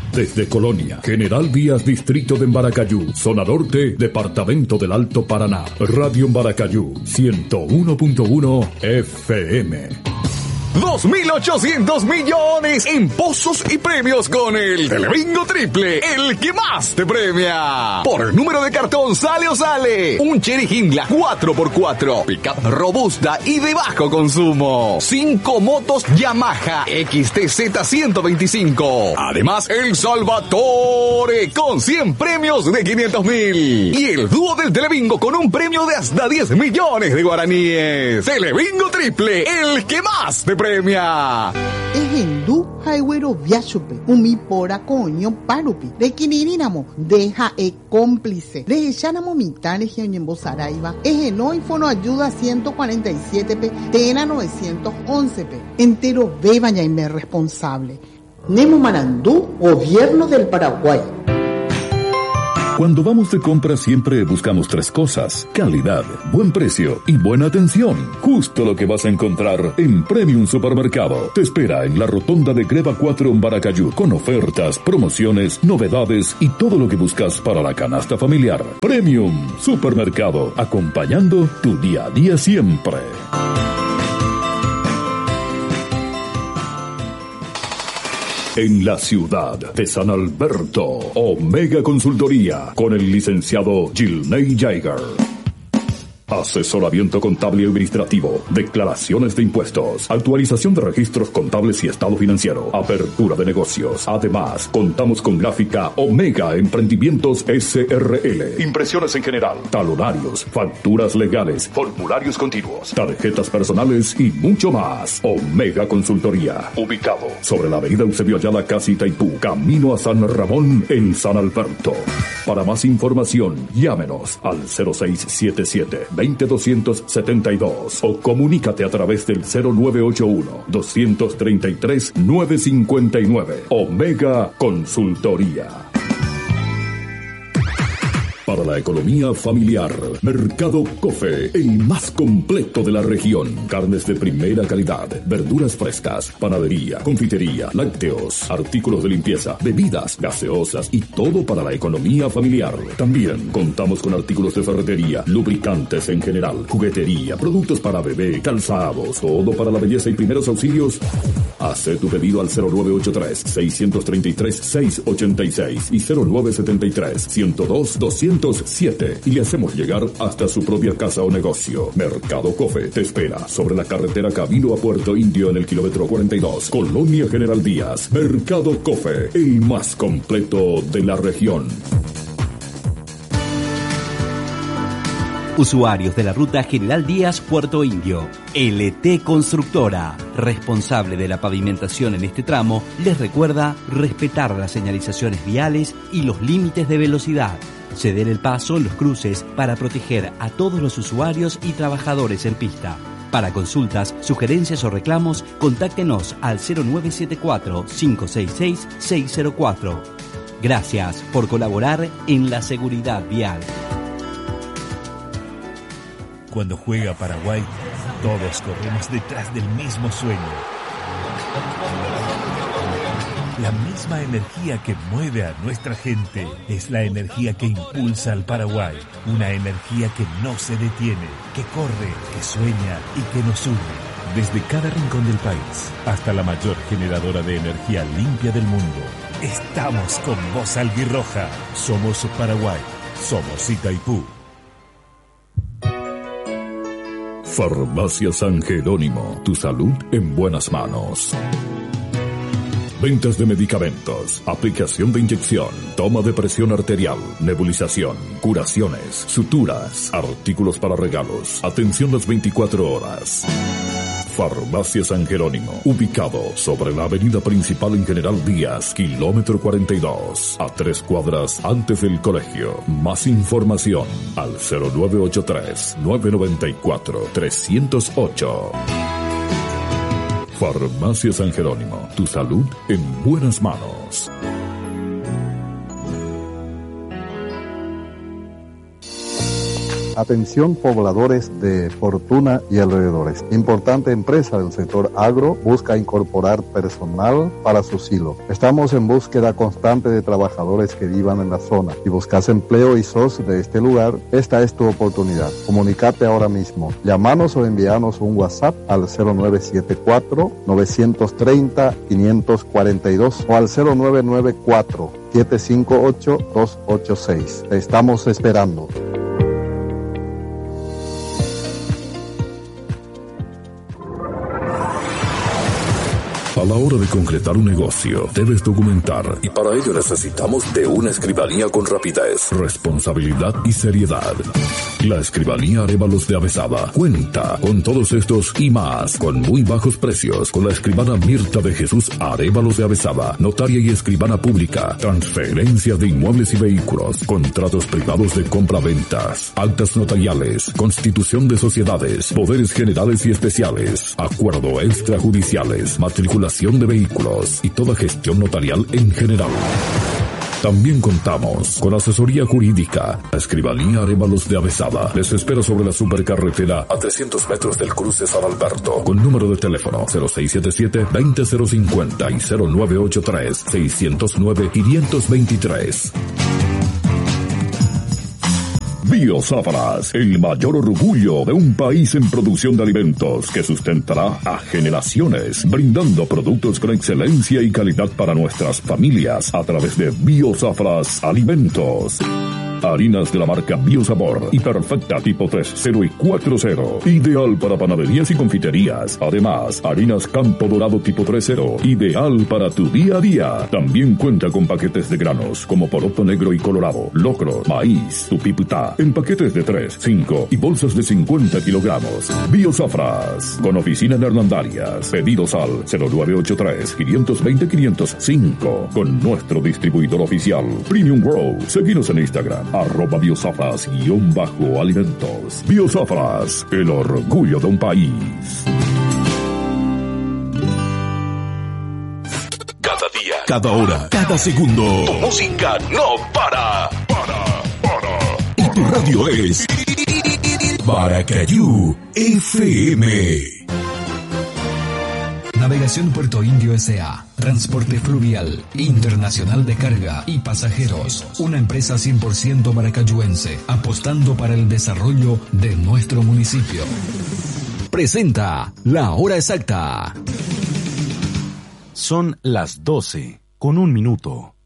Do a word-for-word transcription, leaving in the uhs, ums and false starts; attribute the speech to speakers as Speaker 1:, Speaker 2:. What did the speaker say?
Speaker 1: Desde Colonia, General Vías, Distrito de Embaracayú, Zona Norte, Departamento del Alto Paraná. Radio Embaracayú, ciento uno punto uno F M.
Speaker 2: dos mil ochocientos millones en pozos y premios con el Telebingo Triple, el que más te premia. Por número de cartón sale o sale un Chery Hindla cuatro por cuatro, pickup robusta y de bajo consumo. Cinco motos Yamaha X T Z ciento veinticinco. Además, el Salvatore con cien premios de quinientos mil. Y el dúo del Telebingo con un premio de hasta diez millones de guaraníes. Telebingo Triple, el que más te premia.
Speaker 3: Ejendu Highway Viachupe, Umi Pora Coño Parupi, de Quinirinamo, deja e cómplice, de Echanamo Mitane Geoñembo Saraiva, Ejeno y Fono Ayuda ciento cuarenta y siete P, Tena novecientos once P, entero beba ya y me responsable. Nemo Marandú, Gobierno del Paraguay.
Speaker 1: Cuando vamos de compra siempre buscamos tres cosas: calidad, buen precio y buena atención. Justo lo que vas a encontrar en Premium Supermercado. Te espera en la rotonda de Greva cuatro en Baracayú, con ofertas, promociones, novedades y todo lo que buscas para la canasta familiar. Premium Supermercado, acompañando tu día a día siempre. En la ciudad de San Alberto, Omega Consultoría, con el licenciado Gilney Jaeger. Asesoramiento contable y administrativo, declaraciones de impuestos, actualización de registros contables y estado financiero, apertura de negocios. Además, contamos con gráfica Omega Emprendimientos S R L, impresiones en general, talonarios, facturas legales, formularios continuos, tarjetas personales y mucho más. Omega Consultoría, ubicado sobre la avenida Eusebio Ayala, casi Itaipú, camino a San Ramón, en San Alberto. Para más información, llámenos al cero seis siete siete, veinte doscientos setenta y dos o comunícate a través del cero nueve ocho uno, doscientos treinta y tres, novecientos cincuenta y nueve. Omega Consultoría. Para la economía familiar, Mercado Cofe, el más completo de la región. Carnes de primera calidad, verduras frescas, panadería, confitería, lácteos, artículos de limpieza, bebidas, gaseosas y todo para la economía familiar. También contamos con artículos de ferretería, lubricantes en general, juguetería, productos para bebé, calzados, todo para la belleza y primeros auxilios. Haz tu pedido al cero nueve ocho tres, seis tres tres, seis ocho seis y cero nueve siete tres, ciento dos, doscientos siete y le hacemos llegar hasta su propia casa o negocio. Mercado Cofe te espera sobre la carretera Camino a Puerto Indio en el kilómetro cuarenta y dos, Colonia General Díaz. Mercado Cofe, el más completo de la región.
Speaker 4: Usuarios de la ruta General Díaz Puerto Indio, L T Constructora, responsable de la pavimentación en este tramo, les recuerda respetar las señalizaciones viales y los límites de velocidad. Ceder el paso en los cruces para proteger a todos los usuarios y trabajadores en pista. Para consultas, sugerencias o reclamos, contáctenos al cero nueve siete cuatro, cinco seis seis, seis cero cuatro. Gracias por colaborar en la seguridad vial.
Speaker 5: Cuando juega Paraguay, todos corremos detrás del mismo sueño. La misma energía que mueve a nuestra gente es la energía que impulsa al Paraguay. Una energía que no se detiene, que corre, que sueña y que nos une. Desde cada rincón del país hasta la mayor generadora de energía limpia del mundo. Estamos con vos, albirroja. Somos Paraguay. Somos Itaipú.
Speaker 1: Farmacia San Jerónimo, tu salud en buenas manos. Ventas de medicamentos, aplicación de inyección, toma de presión arterial, nebulización, curaciones, suturas, artículos para regalos, atención las veinticuatro horas. Farmacia San Jerónimo, ubicado sobre la avenida principal en General Díaz, kilómetro cuarenta y dos, a tres cuadras antes del colegio. Más información al cero nueve ocho tres, nueve nueve cuatro, tres cero ocho. Farmacia San Jerónimo, tu salud en buenas manos.
Speaker 6: Atención pobladores de Fortuna y alrededores. Importante empresa del sector agro busca incorporar personal para su silo. Estamos en búsqueda constante de trabajadores que vivan en la zona. Si buscas empleo y sos de este lugar, esta es tu oportunidad. Comunicate ahora mismo. Llámanos o envíanos un WhatsApp al cero nueve siete cuatro, nueve tres cero, cinco cuatro dos o al cero nueve nueve cuatro, siete cinco ocho, dos ocho seis. Te estamos esperando.
Speaker 1: A la hora de concretar un negocio, debes documentar, y para ello necesitamos de una escribanía con rapidez, responsabilidad y seriedad. La Escribanía Arévalos de Avezaba cuenta con todos estos y más, con muy bajos precios, con la escribana Mirta de Jesús Arévalos de Avezaba, notaria y escribana pública, transferencias de inmuebles y vehículos, contratos privados de compra-ventas, actas notariales, constitución de sociedades, poderes generales y especiales, acuerdo extrajudiciales, matrícula de vehículos y toda gestión notarial en general. También contamos con asesoría jurídica. La Escribanía Arévalos de Avezaba les espera sobre la supercarretera a trescientos metros del cruce San Alberto, con número de teléfono cero seis siete siete, veinte cero cincuenta y cero nueve ocho tres, seiscientos nueve, quinientos veintitrés. Biozáfaras, el mayor orgullo de un país en producción de alimentos que sustentará a generaciones, brindando productos con excelencia y calidad para nuestras familias a través de Biozáfaras Alimentos. Harinas de la marca Biosabor y Perfecta tipo tres, cero y cuatro cero. Ideal para panaderías y confiterías. Además, harinas Campo Dorado tipo tres cero. Ideal para tu día a día. También cuenta con paquetes de granos como poroto negro y colorado, locro, maíz, tupiputá, en paquetes de tres, cinco y bolsas de cincuenta kilogramos. Biosafras, con oficina en Hernandarias. Pedidos al cero nueve ocho tres, cinco dos cero, cinco cero cinco. Con nuestro distribuidor oficial, Premium World. Seguinos en Instagram. Arroba Biosafras guión bajo alimentos. Biosafras, el orgullo de un país.
Speaker 2: Cada día,
Speaker 1: Cada hora, cada segundo.
Speaker 2: tu música no para. Para, para.
Speaker 1: Y tu radio es Paracayú F M.
Speaker 7: Navegación Puerto Indio S A Transporte Fluvial Internacional de Carga y Pasajeros. Una empresa cien por ciento maracayuense, apostando para el desarrollo de nuestro municipio. Presenta la hora exacta.
Speaker 5: Son las doce con un minuto.